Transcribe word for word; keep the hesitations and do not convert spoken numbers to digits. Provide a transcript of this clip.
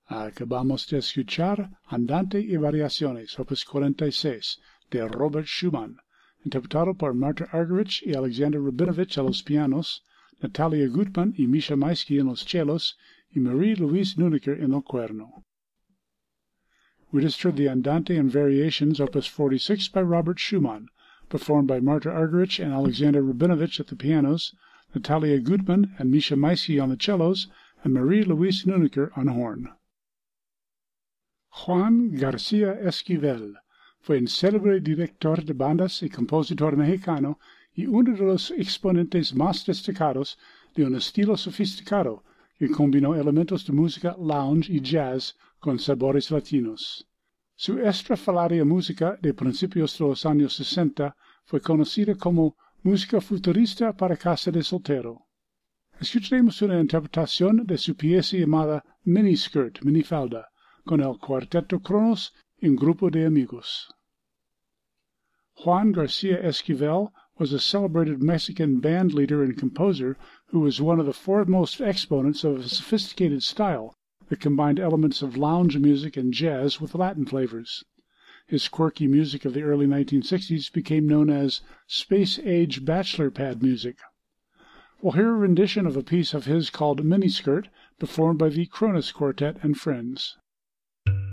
Acabamos de escuchar Andante y Variaciones, opus cuarenta y seis, de Robert Schumann, interpretado por Marta Argerich y Alexander Rabinovich a los pianos, Natalia Gutman y Misha Maisky en los cellos, y Marie-Louise Nuneker en el cuerno. We just heard the Andante and Variations, opus forty-six by Robert Schumann, performed by Marta Argerich and Alexander Rabinovich at the pianos, Natalia Gutman and Misha Maisky on the cellos, and Marie-Louise Nuneker on horn. Juan García Esquivel fue un célebre director de bandas y compositor mexicano y uno de los exponentes más destacados de un estilo sofisticado que combinó elementos de música lounge y jazz con sabores latinos. Su estrafalaria música de principios de los años sesenta fue conocida como música futurista para casa de soltero. Escucharemos una interpretación de su pieza llamada Miniskirt, Minifalda, con el Cuarteto Kronos y un grupo de amigos. Juan García Esquivel was a celebrated Mexican band leader and composer who was one of the foremost exponents of a sophisticated style that combined elements of lounge music and jazz with Latin flavors. His quirky music of the early nineteen sixties became known as space-age bachelor pad music. We'll hear a rendition of a piece of his called Miniskirt, performed by the Kronos Quartet and Friends.